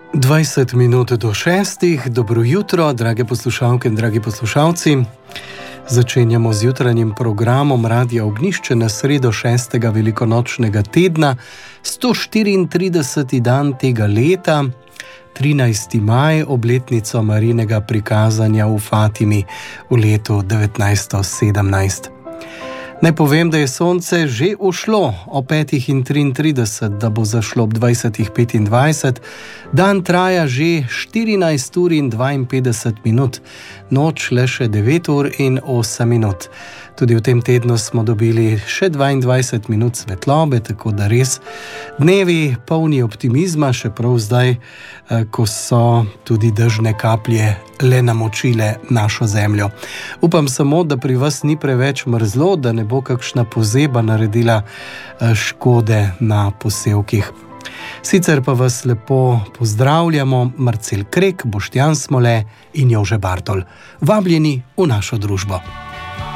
20 minut do 6. Dobro jutro, drage poslušalke in dragi poslušalci. Začenjamo z jutranjim programom Radia Ognjišče na sredo 6. velikonočnega tedna, 134. dan tega leta, 13. maj, obletnico Marijinega prikazanja v Fatimi v letu 1917. Naj povem, da je sonce že ušlo o 5:33, da bo zašlo ob 20:25. Dan traja že 14 ur in 52 minut, noč le še 9 ur in 8 minut. Tudi v tem tednu smo dobili še 22 minut svetlobe, tako da res dnevi polni optimizma, še prav zdaj, ko so tudi dežne kaplje le namočile našo zemljo. Upam samo, da pri vas ni preveč mrzlo, da ne bo kakšna pozeba naredila škode na posevkih. Sicer pa vas lepo pozdravljamo Marcel Krek, Boštjan Smole in Jože Bartol. Vabljeni v našo družbo.